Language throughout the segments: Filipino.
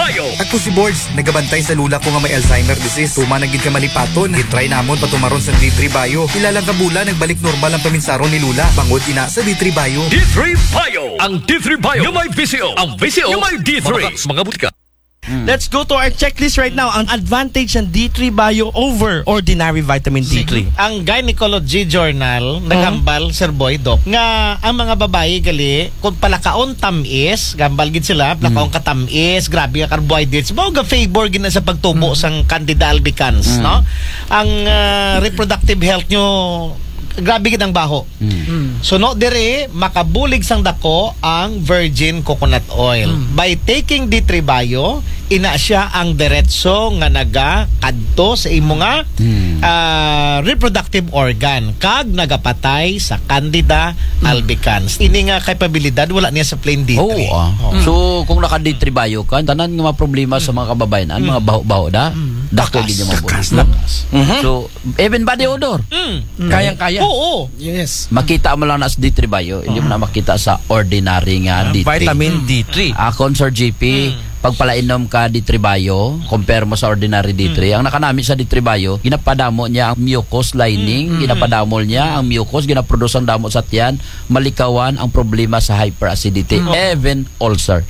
Bio. Ako si Boards, nagabantay sa lula ko nga may Alzheimer disease. Tuma nagid ka malipaton. Gitry namon patumaron sa D3 Bio. Ilalang kabula nagbalik normal ang paminsaron ni lula. Bangod ina sa D3 Bio. D3 Bio. Ang D3 Bio. Yung may VCO. Ang VCO. Yung may D3. Mga butika. Let's go to our checklist right now. Ang advantage ng D3 Bio over ordinary vitamin D3. Ang Gynecology Journal nagambal Sir Boy Doc nga ang mga babae gali kung palakaon tamis gambal gid sila palakaon katamis grabe nga carbohydrates mao ga favor gid na sa pagtubo sang Candida albicans no ang reproductive health nyo grabe gid ang baho. So no dire makabulig sang dako ang virgin coconut oil. By taking D3 Bio, ina siya ang diretso nga naga kadto sa imo nga reproductive organ kag nagapatay sa Candida albicans. Ini nga kapabilidad wala niya sa plain D3. So kung naka D3 Bio ka, tanan nga mga problema sa mga kababayan, mga baho-baho da, dako gid yung mga So even body odor, Kayang-kaya. Oo. Yes. makita mo lang na sa D3 Bio, hindi mo na makita sa ordinary nga D3. Vitamin D3. Akon Sir GP, pagpalainom ka D3 Bio, compare mo sa ordinary D3, ang nakanami sa D3 Bio, ginapadamo niya ang mucous lining, ginapadamo niya ang mucous, ginaproduce ang damo sa tiyan, malikawan ang problema sa hyperacidity, even ulcer.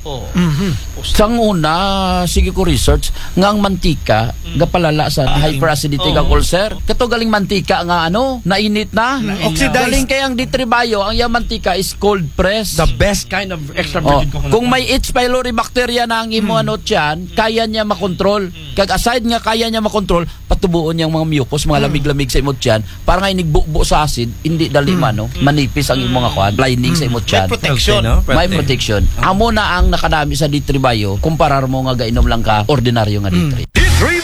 Sang una, sige ko research, nga ang mantika, gapalala sa hyperacidity kag ulcer, kato galing mantika nga nainit na, galing kay ang D3 Bio, ang yung mantika is cold press. The best kind of extra virgin coconut. Kung may H. pylori bacteria na ang imo tiyan, kaya niya makontrol. Kag aside nga kaya niya makontrol, patubuon niyang mga mucus, mga lamig-lamig sa imo tiyan, para nga inigbubo sa acid, hindi dali manipis ang imo nga kwan, lining sa imo tiyan. May protection. May protection. Amo na ang nakadami sa D3 Bio, kumparar mo nga gainom lang ka ordinaryo nga D3.